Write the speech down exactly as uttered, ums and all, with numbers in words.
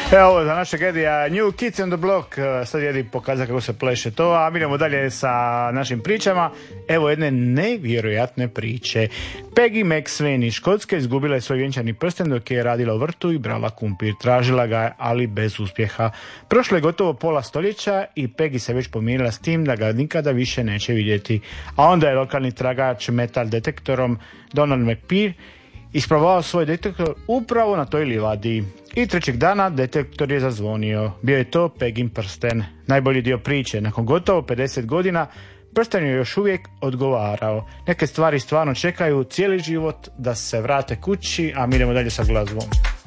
Evo za našeg Edija New Kids on the Block. Sad Edi pokaza kako se pleše to, a mi idemo dalje sa našim pričama. Evo jedne nevjerojatne priče. Peggy McSween iz Škotske izgubila je svoj vjenčani prsten dok je radila u vrtu i brala kumpir. Tražila ga, ali bez uspjeha. Prošlo je gotovo pola stoljeća i Peggy se već pomirila s tim da ga nikada više neće vidjeti. A onda je lokalni tragač metal detektorom Donald McPeer isprobavao svoj detektor upravo na toj livadi. I trećeg dana detektor je zazvonio. Bio je to Peggin prsten. Najbolji dio priče. Nakon gotovo pedeset godina prsten je još uvijek odgovarao. Neke stvari stvarno čekaju cijeli život da se vrate kući, a mi idemo dalje sa glazbom.